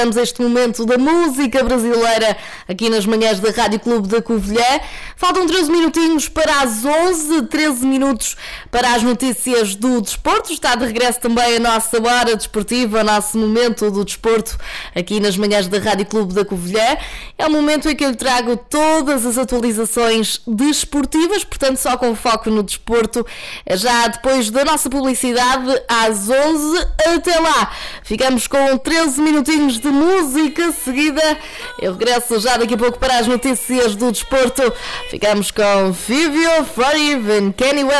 Temos este momento da música brasileira aqui nas manhãs da Rádio Clube da Covilhã. Faltam 13 minutinhos para as 11, 13 minutos para as notícias do desporto. Está de regresso também a nossa hora desportiva, o nosso momento do desporto aqui nas manhãs da Rádio Clube da Covilhã. É o momento em que eu lhe trago todas as atualizações desportivas, portanto só com foco no desporto, já depois da nossa publicidade às 11. Até lá, ficamos com 13 minutinhos de música seguida. Eu regresso já daqui a pouco para as notícias do desporto. Ficamos com Fivio, Florive e Kenny West.